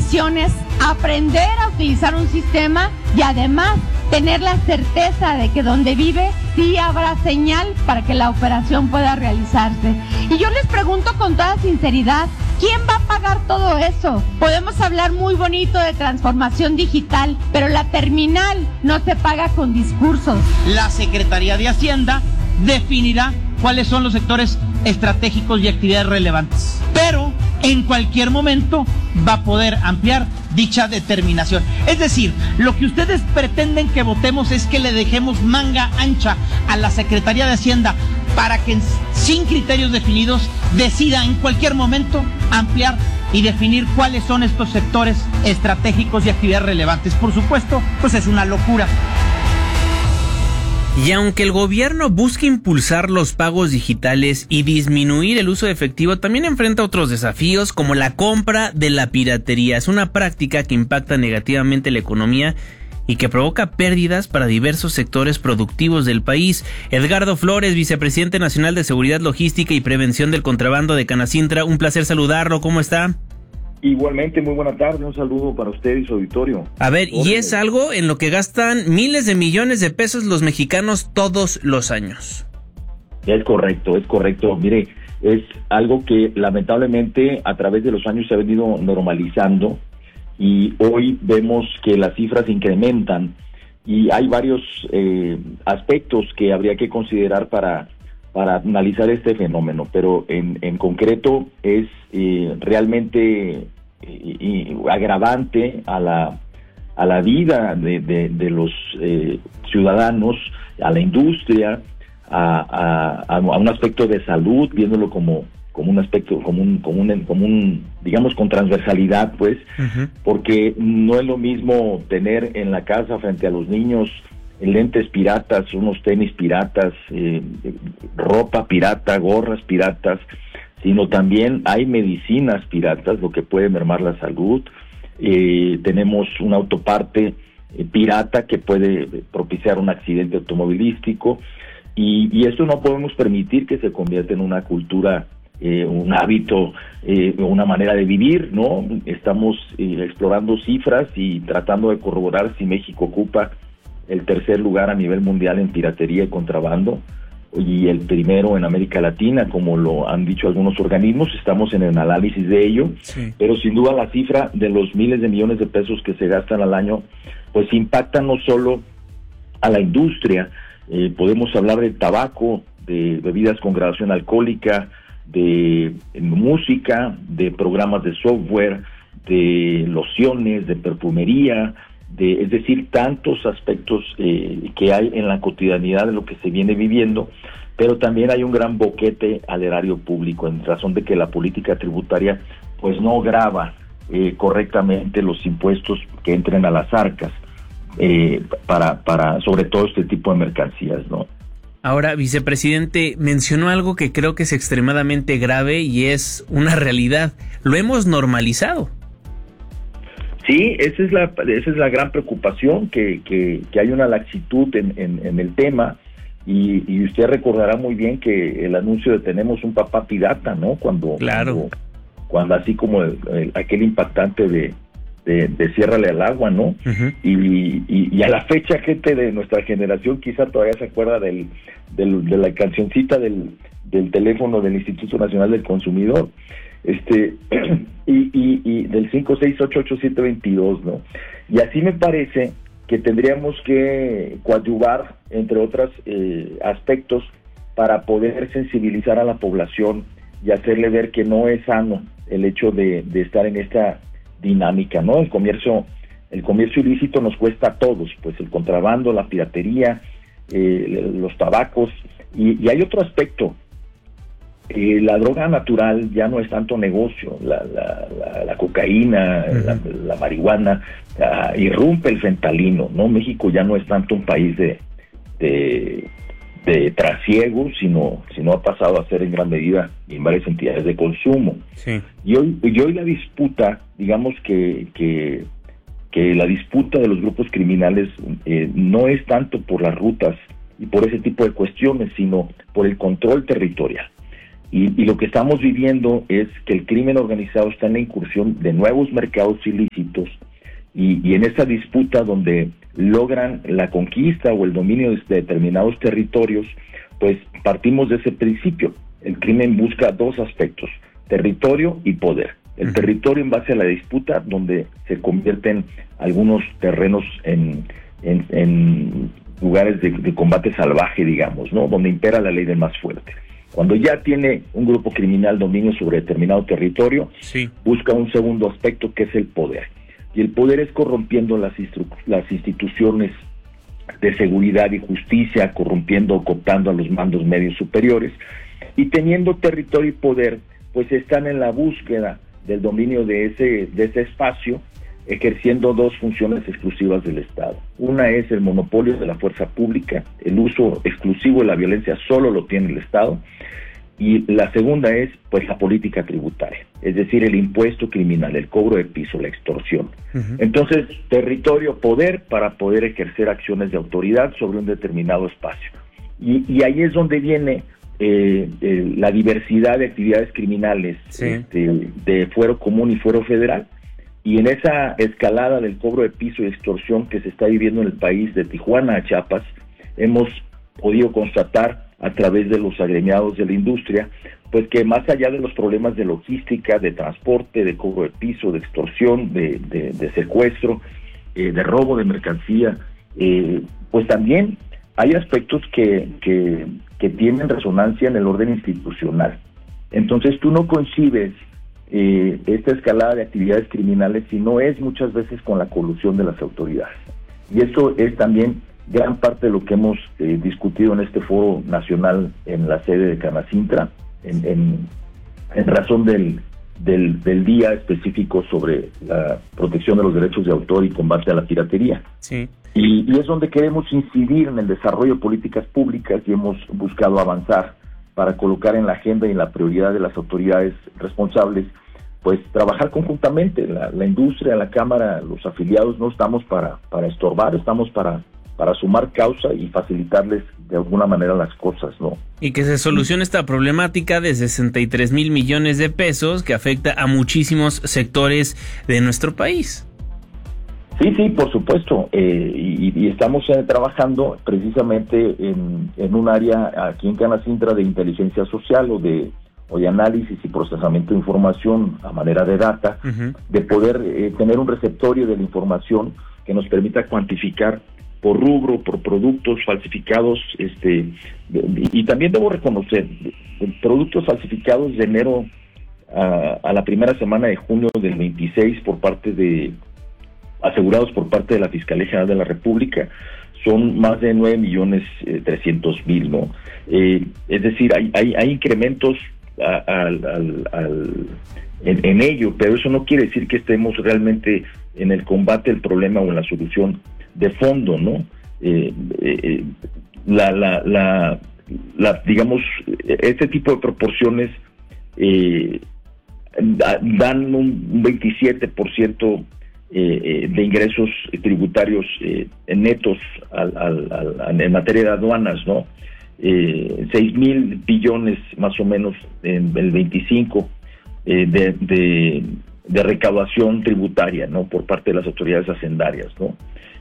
condiciones, aprender a utilizar un sistema y además tener la certeza de que donde vive sí habrá señal para que la operación pueda realizarse. Y yo les pregunto con toda sinceridad, ¿quién va a pagar todo eso? Podemos hablar muy bonito de transformación digital, pero la terminal no se paga con discursos. La Secretaría de Hacienda definirá cuáles son los sectores estratégicos y actividades relevantes, pero en cualquier momento va a poder ampliar dicha determinación. Es decir, lo que ustedes pretenden que votemos es que le dejemos manga ancha a la Secretaría de Hacienda para que sin criterios definidos decida en cualquier momento ampliar y definir cuáles son estos sectores estratégicos y actividades relevantes. Por supuesto, pues es una locura. Y aunque el gobierno busca impulsar los pagos digitales y disminuir el uso de efectivo, también enfrenta otros desafíos como la compra de la piratería. Es una práctica que impacta negativamente la economía y que provoca pérdidas para diversos sectores productivos del país. Edgardo Flores, vicepresidente nacional de Seguridad Logística y Prevención del Contrabando de Canacintra, un placer saludarlo. ¿Cómo está? Igualmente, muy buena tarde, un saludo para usted y su auditorio. A ver, y es algo en lo que gastan miles de millones de pesos los mexicanos todos los años. Es correcto. Mire, es algo que lamentablemente a través de los años se ha venido normalizando y hoy vemos que las cifras incrementan y hay varios aspectos que habría que considerar para analizar este fenómeno, pero en concreto es realmente agravante a la vida de los ciudadanos, a la industria, a un aspecto de salud, viéndolo como un aspecto, como un digamos con transversalidad, pues, porque no es lo mismo tener en la casa frente a los niños lentes piratas, unos tenis piratas, ropa pirata, gorras piratas, sino también hay medicinas piratas, lo que puede mermar la salud. Tenemos una autoparte pirata que puede propiciar un accidente automovilístico y esto no podemos permitir que se convierta en una cultura, un hábito, una manera de vivir, ¿no? Estamos explorando cifras y tratando de corroborar si México ocupa el tercer lugar a nivel mundial en piratería y contrabando y el primero en América Latina, como lo han dicho algunos organismos. Estamos en el análisis de ello, sí. Pero sin duda la cifra de los miles de millones de pesos que se gastan al año pues impacta no solo a la industria, podemos hablar del tabaco, de bebidas con graduación alcohólica, de música, de programas de software, de lociones, de perfumería, es decir, tantos aspectos que hay en la cotidianidad de lo que se viene viviendo, pero también hay un gran boquete al erario público en razón de que la política tributaria pues no grava correctamente los impuestos que entren a las arcas para sobre todo este tipo de mercancías, ¿no? Ahora, vicepresidente, mencionó algo que creo que es extremadamente grave y es una realidad. Lo hemos normalizado. Sí, esa es la gran preocupación, que hay una laxitud en el tema y usted recordará muy bien que el anuncio de tenemos un papá pirata, ¿no? Cuando así como aquel impactante de ciérrale al agua, ¿no? Uh-huh. Y a la fecha gente de nuestra generación quizá todavía se acuerda de la cancioncita del teléfono del Instituto Nacional del Consumidor, y del 5688722, ¿no? Y así me parece que tendríamos que coadyuvar, entre otros aspectos, para poder sensibilizar a la población y hacerle ver que no es sano el hecho de estar en esta dinámica, ¿no? El comercio ilícito nos cuesta a todos, pues el contrabando, la piratería, los tabacos, y hay otro aspecto. La droga natural ya no es tanto negocio, la cocaína, uh-huh. la marihuana, irrumpe el fentanilo, ¿no? México ya no es tanto un país de trasiego, sino ha pasado a ser en gran medida en varias entidades de consumo. Sí. Y hoy la disputa, digamos que la disputa de los grupos criminales no es tanto por las rutas y por ese tipo de cuestiones, sino por el control territorial. Y lo que estamos viviendo es que el crimen organizado está en la incursión de nuevos mercados ilícitos y en esa disputa donde logran la conquista o el dominio de determinados territorios, pues partimos de ese principio. El crimen busca dos aspectos, territorio y poder. El territorio en base a la disputa, donde se convierten algunos terrenos en lugares de combate salvaje, digamos, ¿no? Donde impera la ley del más fuerte. Cuando ya tiene un grupo criminal dominio sobre determinado territorio, busca un segundo aspecto que es el poder. Y el poder es corrompiendo las instituciones de seguridad y justicia, corrompiendo o cooptando a los mandos medios superiores, y teniendo territorio y poder, pues están en la búsqueda del dominio de ese espacio, ejerciendo dos funciones exclusivas del Estado. Una es el monopolio de la fuerza pública, el uso exclusivo de la violencia solo lo tiene el Estado, y la segunda es pues la política tributaria, es decir, el impuesto criminal, el cobro de piso, la extorsión. Entonces, territorio, poder para poder ejercer acciones de autoridad sobre un determinado espacio. Y ahí es donde viene la diversidad de actividades criminales de fuero común y fuero federal. Y en esa escalada del cobro de piso y extorsión que se está viviendo en el país, de Tijuana a Chiapas, hemos podido constatar a través de los agremiados de la industria, pues que más allá de los problemas de logística, de transporte, de cobro de piso, de extorsión, de secuestro, de robo de mercancía, pues también hay aspectos que tienen resonancia en el orden institucional. Entonces tú no concibes esta escalada de actividades criminales si no es muchas veces con la colusión de las autoridades. Y eso es también gran parte de lo que hemos discutido en este foro nacional en la sede de Canacintra, en razón del día específico sobre la protección de los derechos de autor y combate a la piratería. Y es donde queremos incidir en el desarrollo de políticas públicas y hemos buscado avanzar para colocar en la agenda y en la prioridad de las autoridades responsables, pues trabajar conjuntamente, la industria, la Cámara, los afiliados. No estamos para estorbar, estamos para sumar causa y facilitarles de alguna manera las cosas, ¿no? Y que se solucione esta problemática de 63,000 millones de pesos que afecta a muchísimos sectores de nuestro país. Sí, por supuesto, y estamos trabajando precisamente en un área aquí en Canacintra de inteligencia social o de análisis y procesamiento de información a manera de data, de poder tener un receptorio de la información que nos permita cuantificar por rubro, por productos falsificados, y también debo reconocer, productos falsificados de enero a la primera semana de junio del 26 asegurados por parte de la Fiscalía General de la República, son más de 9,300,000, ¿no? Es decir, hay incrementos en ello, pero eso no quiere decir que estemos realmente en el combate del problema o en la solución de fondo, ¿no? Digamos, este tipo de proporciones dan un 27% de ingresos tributarios netos en materia de aduanas, ¿no? 6,000 billones más o menos en el 25 de recaudación tributaria, ¿no? Por parte de las autoridades hacendarias, ¿no?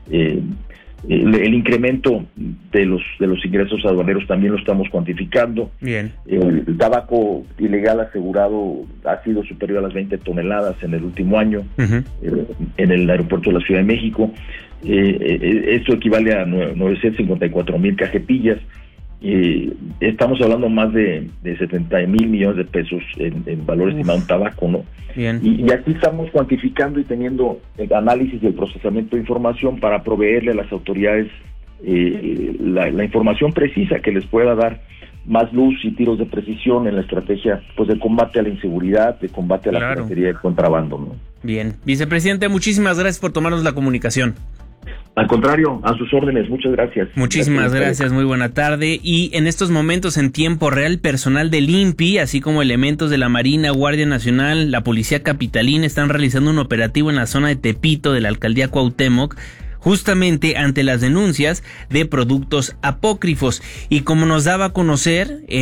El incremento de los ingresos aduaneros también lo estamos cuantificando. Bien. El tabaco ilegal asegurado ha sido superior a las 20 toneladas en el último año en el aeropuerto de la Ciudad de México. Esto equivale a 954,000 cajetillas. Estamos hablando más de 70,000 millones de pesos en valor estimado en tabaco, ¿no? Bien. Y aquí estamos cuantificando y teniendo el análisis y el procesamiento de información para proveerle a las autoridades la información precisa que les pueda dar más luz y tiros de precisión en la estrategia pues de combate a la inseguridad, de combate a la piratería y el contrabando, ¿no? Bien. Vicepresidente, muchísimas gracias por tomarnos la comunicación. Al contrario, a sus órdenes, muchas gracias. Muchísimas gracias, muy buena tarde. Y en estos momentos en tiempo real, personal del INPI, así como elementos de la Marina, Guardia Nacional, la Policía Capitalina, están realizando un operativo en la zona de Tepito de la Alcaldía Cuauhtémoc, justamente ante las denuncias de productos apócrifos. Y como nos daba a conocer el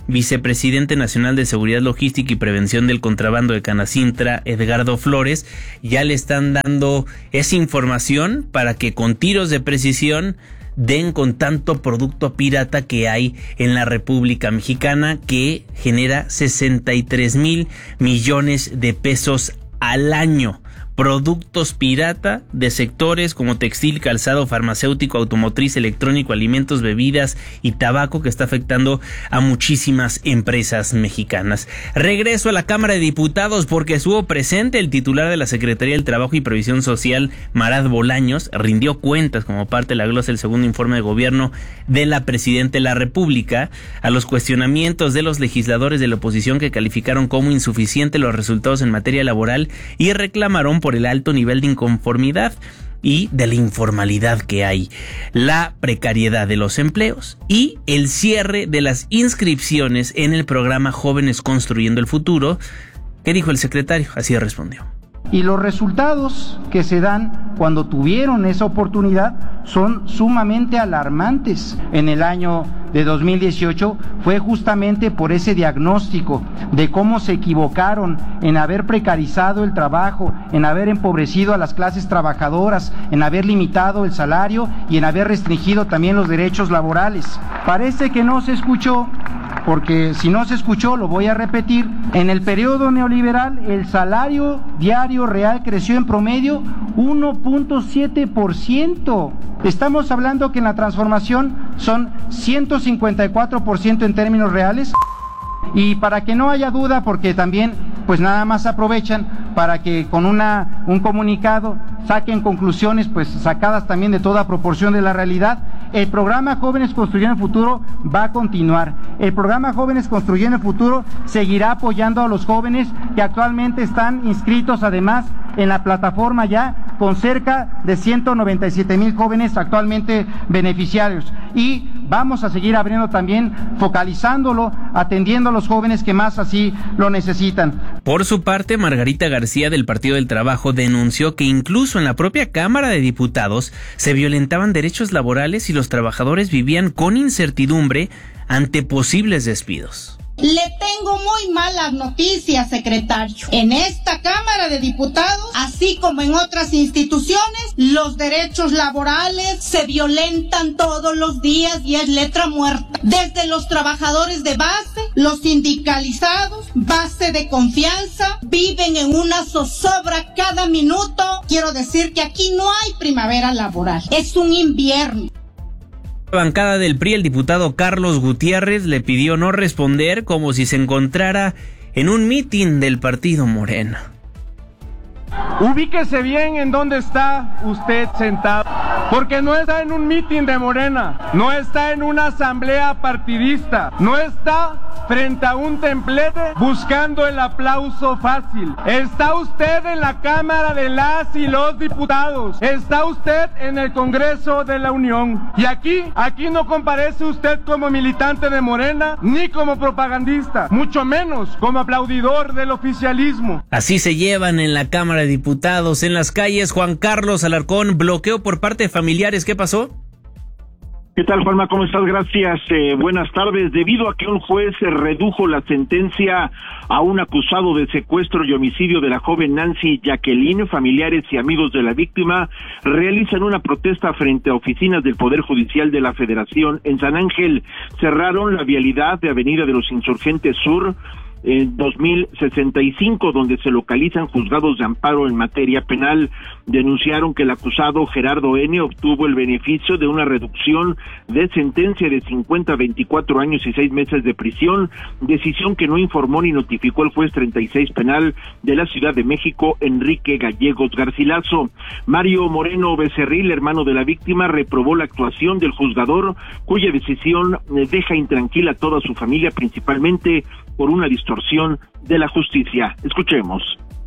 vicepresidente nacional de Seguridad Logística y Prevención del Contrabando de Canacintra, Edgardo Flores, ya le están dando esa información para que con tiros de precisión den con tanto producto pirata que hay en la República Mexicana, que genera 63,000 millones de pesos al año. Productos pirata de sectores como textil, calzado, farmacéutico, automotriz, electrónico, alimentos, bebidas y tabaco, que está afectando a muchísimas empresas mexicanas. Regreso a la Cámara de Diputados porque estuvo presente el titular de la Secretaría del Trabajo y Previsión Social, Marad Bolaños, rindió cuentas como parte de la glosa del segundo informe de gobierno de la Presidenta de la República a los cuestionamientos de los legisladores de la oposición que calificaron como insuficientes los resultados en materia laboral y reclamaron por el alto nivel de inconformidad y de la informalidad que hay, la precariedad de los empleos y el cierre de las inscripciones en el programa Jóvenes Construyendo el Futuro. ¿Qué dijo el secretario? Así respondió. Y los resultados que se dan cuando tuvieron esa oportunidad son sumamente alarmantes. En el año de 2018 fue justamente por ese diagnóstico de cómo se equivocaron en haber precarizado el trabajo, en haber empobrecido a las clases trabajadoras, en haber limitado el salario y en haber restringido también los derechos laborales. Parece que no se escuchó, porque si no se escuchó, lo voy a repetir. En el periodo neoliberal, el salario diario real creció en promedio 1.7%. Estamos hablando que en la transformación son 154% en términos reales. Y para que no haya duda, porque también pues nada más aprovechan para que con un comunicado saquen conclusiones pues sacadas también de toda proporción de la realidad. El programa Jóvenes Construyendo el Futuro va a continuar. El programa Jóvenes Construyendo el Futuro seguirá apoyando a los jóvenes que actualmente están inscritos, además en la plataforma ya, con cerca de 197,000 jóvenes actualmente beneficiarios. Y vamos a seguir abriendo también, focalizándolo, atendiendo a los jóvenes que más así lo necesitan. Por su parte, Margarita García del Partido del Trabajo denunció que incluso en la propia Cámara de Diputados se violentaban derechos laborales y los trabajadores vivían con incertidumbre ante posibles despidos. Le tengo muy malas noticias, secretario. En esta Cámara de Diputados, así como en otras instituciones, los derechos laborales se violentan todos los días y es letra muerta. Desde los trabajadores de base, los sindicalizados, base de confianza, viven en una zozobra cada minuto. Quiero decir que aquí no hay primavera laboral, es un invierno. La bancada del PRI, el diputado Carlos Gutiérrez, le pidió no responder como si se encontrara en un mitin del partido Morena. Ubíquese bien en dónde está usted sentado, porque no está en un mitin de Morena, no está en una asamblea partidista, no está frente a un templete buscando el aplauso fácil. Está usted en la Cámara de las y los Diputados, está usted en el Congreso de la Unión. Y aquí no comparece usted como militante de Morena, ni como propagandista, mucho menos como aplaudidor del oficialismo. Así se llevan en la Cámara de Diputados. En las calles, Juan Carlos Alarcón, bloqueo por parte de familiares. ¿Qué pasó? ¿Qué tal, Juanma? ¿Cómo estás? Gracias. Buenas tardes. Debido a que un juez redujo la sentencia a un acusado de secuestro y homicidio de la joven Nancy Jacqueline, familiares y amigos de la víctima realizan una protesta frente a oficinas del Poder Judicial de la Federación. En San Ángel cerraron la vialidad de Avenida de los Insurgentes Sur, en 2065, donde se localizan juzgados de amparo en materia penal. Denunciaron que el acusado Gerardo N. obtuvo el beneficio de una reducción de sentencia de 50 a 24 años y 6 meses de prisión, decisión que no informó ni notificó el juez 36 penal de la Ciudad de México, Enrique Gallegos Garcilaso. Mario Moreno Becerril, hermano de la víctima, reprobó la actuación del juzgador, cuya decisión deja intranquila a toda su familia, principalmente por una distorsión de la justicia. Escuchemos.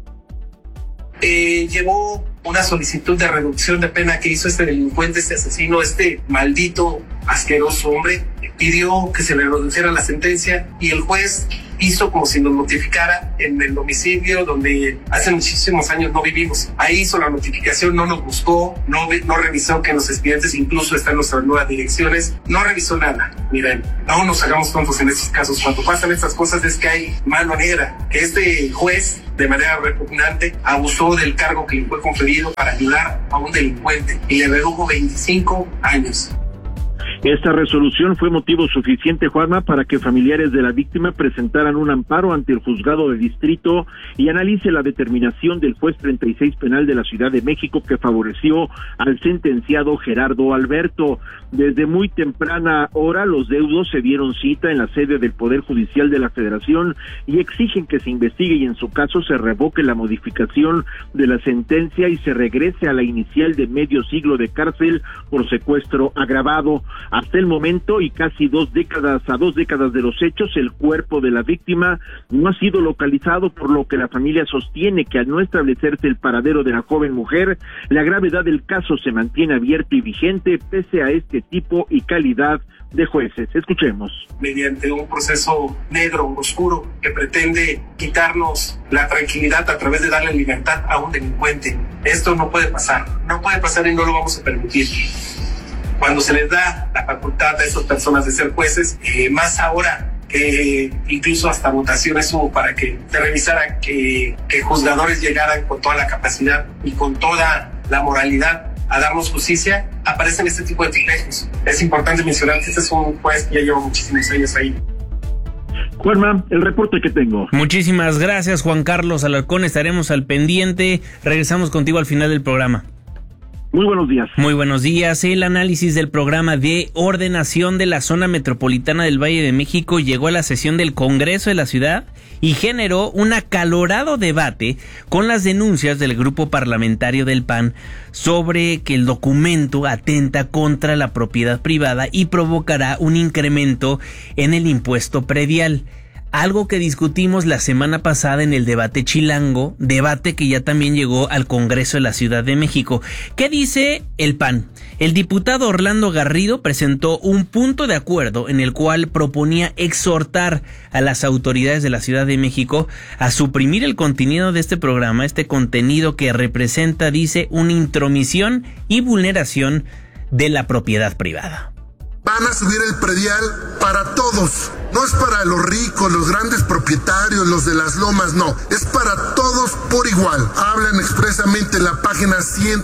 Llevó una solicitud de reducción de pena que hizo este delincuente, este asesino, este maldito, asqueroso hombre. Pidió que se le reduciera la sentencia y el juez hizo como si nos notificara en el domicilio donde hace muchísimos años no vivimos. Ahí hizo la notificación, no nos buscó, no revisó que los expedientes incluso están en nuestras nuevas direcciones, no revisó nada. Miren, no nos hagamos tontos en estos casos. Cuando pasan estas cosas es que hay mano negra, que este juez de manera repugnante abusó del cargo que le fue conferido para ayudar a un delincuente y le redujo 25 años. Esta resolución fue motivo suficiente, Juanma, para que familiares de la víctima presentaran un amparo ante el juzgado de distrito y analice la determinación del juez 36 penal de la Ciudad de México que favoreció al sentenciado Gerardo Alberto. Desde muy temprana hora, los deudos se dieron cita en la sede del Poder Judicial de la Federación y exigen que se investigue y en su caso se revoque la modificación de la sentencia y se regrese a la inicial de medio siglo de cárcel por secuestro agravado. Hasta el momento y casi 2 décadas de los hechos, el cuerpo de la víctima no ha sido localizado, por lo que la familia sostiene que al no establecerse el paradero de la joven mujer, la gravedad del caso se mantiene abierto y vigente pese a este tipo y calidad de jueces. Escuchemos. Mediante un proceso negro, oscuro, que pretende quitarnos la tranquilidad a través de darle libertad a un delincuente. Esto no puede pasar y no lo vamos a permitir. Cuando se les da la facultad a esas personas de ser jueces, más ahora que incluso hasta votaciones hubo para que se revisaran que juzgadores llegaran con toda la capacidad y con toda la moralidad a darnos justicia, aparecen este tipo de privilegios. Es importante mencionar que este es un juez que ya lleva muchísimos años ahí. Juanma, el reporte que tengo. Muchísimas gracias, Juan Carlos Alarcón. Estaremos al pendiente. Regresamos contigo al final del programa. Muy buenos días. Muy buenos días. El análisis del programa de ordenación de la zona metropolitana del Valle de México llegó a la sesión del Congreso de la ciudad y generó un acalorado debate con las denuncias del grupo parlamentario del PAN sobre que el documento atenta contra la propiedad privada y provocará un incremento en el impuesto predial. Algo que discutimos la semana pasada en el debate chilango, debate que ya también llegó al Congreso de la Ciudad de México. ¿Qué dice el PAN? El diputado Orlando Garrido presentó un punto de acuerdo en el cual proponía exhortar a las autoridades de la Ciudad de México a suprimir el contenido de este programa, este contenido que representa, dice, una intromisión y vulneración de la propiedad privada. Van a subir el predial para todos. No es para los ricos, los grandes propietarios, los de las lomas, no. Es para todos por igual. Hablan expresamente en la página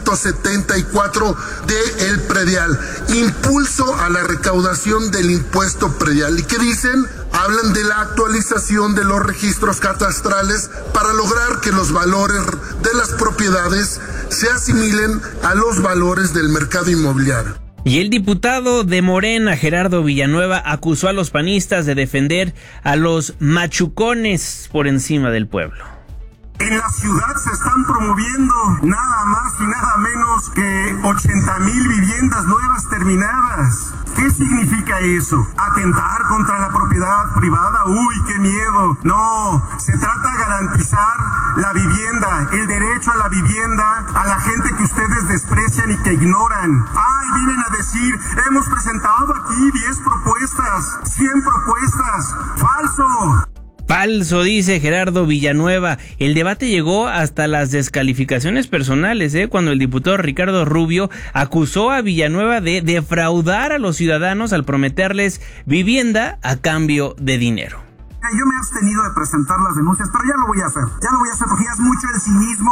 174 de el predial. Impulso a la recaudación del impuesto predial. ¿Y qué dicen? Hablan de la actualización de los registros catastrales para lograr que los valores de las propiedades se asimilen a los valores del mercado inmobiliario. Y el diputado de Morena, Gerardo Villanueva, acusó a los panistas de defender a los machucones por encima del pueblo. En la ciudad se están promoviendo nada más y nada menos que 80,000 viviendas nuevas terminadas. ¿Qué significa eso? ¿Atentar contra la propiedad privada? ¡Uy, qué miedo! No, se trata de garantizar la vivienda, el derecho a la vivienda a la gente que ustedes desprecian y que ignoran. ¡Ay, vienen a decir, hemos presentado aquí 10 propuestas, 100 propuestas! ¡Falso! Falso, dice Gerardo Villanueva. El debate llegó hasta las descalificaciones personales, cuando el diputado Ricardo Rubio acusó a Villanueva de defraudar a los ciudadanos al prometerles vivienda a cambio de dinero. Yo me he abstenido de presentar las denuncias, pero ya lo voy a hacer porque ya es mucho el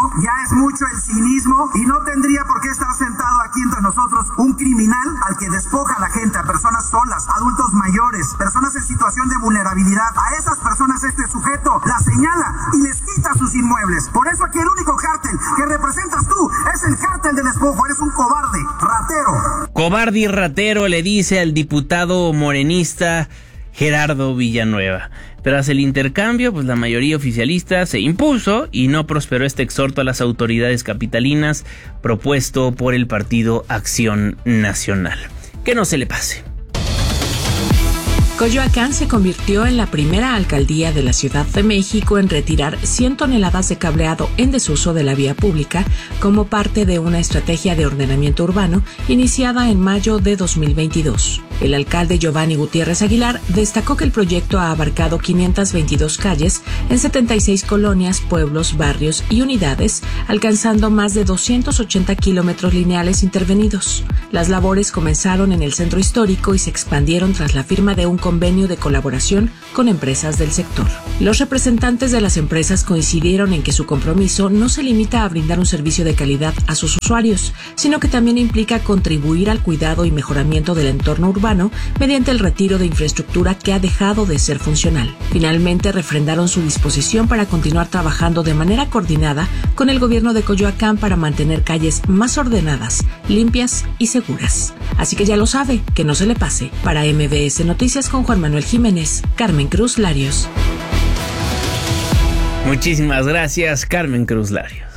cinismo y no tendría por qué estar sentado aquí entre nosotros un criminal al que despoja a la gente, a personas solas, adultos mayores, personas en situación de vulnerabilidad. A esas personas este sujeto las señala y les quita sus inmuebles. Por eso aquí el único cártel que representas tú es el cártel del despojo. Eres un cobarde, ratero. Cobarde y ratero, le dice al diputado morenista Gerardo Villanueva. Tras el intercambio, pues la mayoría oficialista se impuso y no prosperó este exhorto a las autoridades capitalinas propuesto por el Partido Acción Nacional. Que no se le pase. Coyoacán se convirtió en la primera alcaldía de la Ciudad de México en retirar 100 toneladas de cableado en desuso de la vía pública como parte de una estrategia de ordenamiento urbano iniciada en mayo de 2022. El alcalde Giovanni Gutiérrez Aguilar destacó que el proyecto ha abarcado 522 calles en 76 colonias, pueblos, barrios y unidades, alcanzando más de 280 kilómetros lineales intervenidos. Las labores comenzaron en el centro histórico y se expandieron tras la firma de un convenio de colaboración con empresas del sector. Los representantes de las empresas coincidieron en que su compromiso no se limita a brindar un servicio de calidad a sus usuarios, sino que también implica contribuir al cuidado y mejoramiento del entorno urbano mediante el retiro de infraestructura que ha dejado de ser funcional. Finalmente, refrendaron su disposición para continuar trabajando de manera coordinada con el gobierno de Coyoacán para mantener calles más ordenadas, limpias y seguras. Así que ya lo sabe, que no se le pase. Para MBS Noticias con Juan Manuel Jiménez, Carmen Cruz Larios. Muchísimas gracias, Carmen Cruz Larios.